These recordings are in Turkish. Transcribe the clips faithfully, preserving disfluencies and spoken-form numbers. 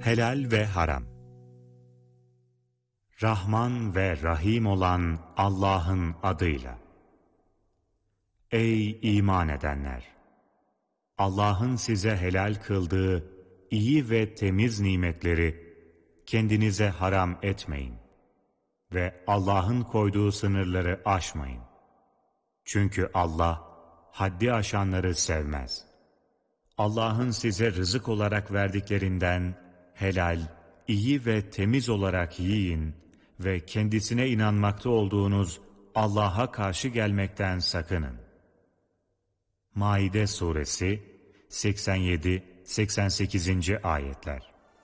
Helal ve haram. Rahman ve Rahim olan Allah'ın adıyla. Ey iman edenler! Allah'ın size helal kıldığı iyi ve temiz nimetleri kendinize haram etmeyin ve Allah'ın koyduğu sınırları aşmayın. Çünkü Allah haddi aşanları sevmez. Allah'ın size rızık olarak verdiklerinden helal, iyi ve temiz olarak yiyin ve kendisine inanmakta olduğunuz Allah'a karşı gelmekten sakının. Maide Suresi seksen yedi seksen sekizinci ayetler.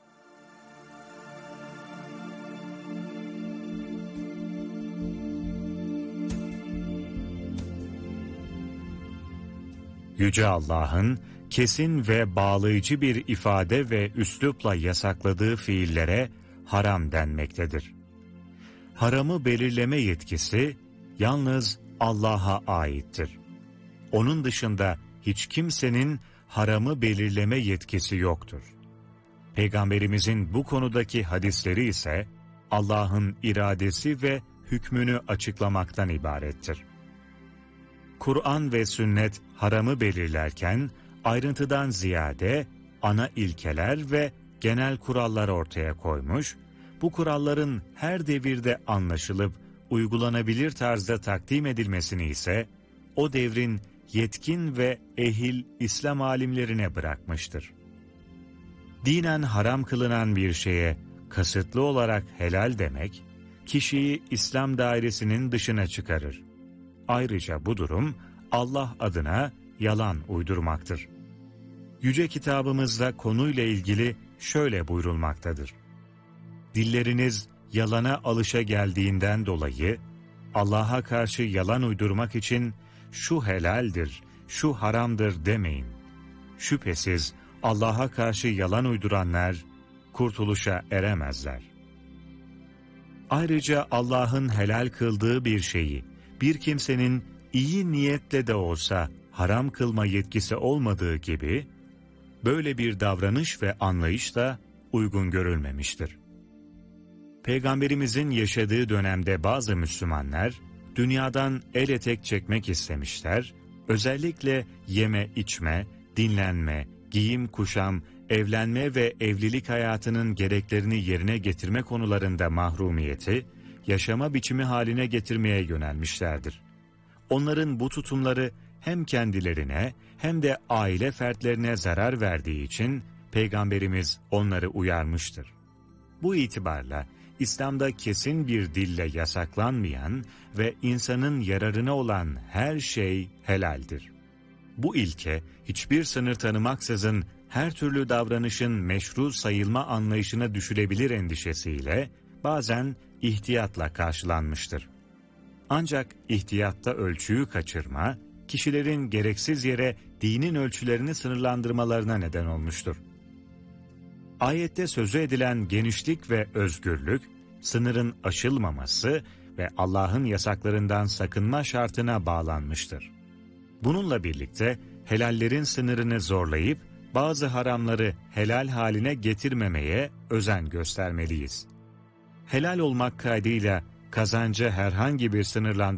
Yüce Allah'ın kesin ve bağlayıcı bir ifade ve üslupla yasakladığı fiillere haram denmektedir. Haramı belirleme yetkisi yalnız Allah'a aittir. Onun dışında hiç kimsenin haramı belirleme yetkisi yoktur. Peygamberimizin bu konudaki hadisleri ise Allah'ın iradesi ve hükmünü açıklamaktan ibarettir. Kur'an ve sünnet haramı belirlerken ayrıntıdan ziyade ana ilkeler ve genel kurallar ortaya koymuş, bu kuralların her devirde anlaşılıp uygulanabilir tarzda takdim edilmesini ise o devrin yetkin ve ehil İslam alimlerine bırakmıştır. Dinen haram kılınan bir şeye kasıtlı olarak helal demek, kişiyi İslam dairesinin dışına çıkarır. Ayrıca bu durum Allah adına yalan uydurmaktır. Yüce kitabımızda konuyla ilgili şöyle buyurulmaktadır. Dilleriniz yalana alışa geldiğinden dolayı Allah'a karşı yalan uydurmak için şu helaldir, şu haramdır demeyin. Şüphesiz Allah'a karşı yalan uyduranlar kurtuluşa eremezler. Ayrıca Allah'ın helal kıldığı bir şeyi bir kimsenin iyi niyetle de olsa haram kılma yetkisi olmadığı gibi, böyle bir davranış ve anlayış da uygun görülmemiştir. Peygamberimizin yaşadığı dönemde bazı Müslümanlar, dünyadan el etek çekmek istemişler, özellikle yeme içme, dinlenme, giyim kuşam, evlenme ve evlilik hayatının gereklerini yerine getirme konularında mahrumiyeti, yaşama biçimi haline getirmeye yönelmişlerdir. Onların bu tutumları hem kendilerine hem de aile fertlerine zarar verdiği için Peygamberimiz onları uyarmıştır. Bu itibarla İslam'da kesin bir dille yasaklanmayan ve insanın yararına olan her şey helaldir. Bu ilke hiçbir sınır tanımaksızın her türlü davranışın meşru sayılma anlayışına düşülebilir endişesiyle bazen ihtiyatla karşılanmıştır. Ancak ihtiyatta ölçüyü kaçırma, kişilerin gereksiz yere dinin ölçülerini sınırlandırmalarına neden olmuştur. Ayette sözü edilen genişlik ve özgürlük, sınırın aşılmaması ve Allah'ın yasaklarından sakınma şartına bağlanmıştır. Bununla birlikte helallerin sınırını zorlayıp bazı haramları helal haline getirmemeye özen göstermeliyiz. Helal olmak kaydıyla kazanca herhangi bir sınırlandırma